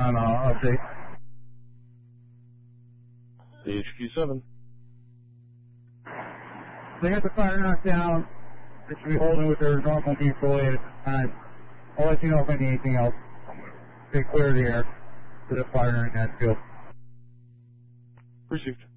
on update. HQ7. They got the fire knocked down. They should be holding with their normal beam fully at this time. I'll let you know if I need anything else. They clear the air to the fire in that field. Received.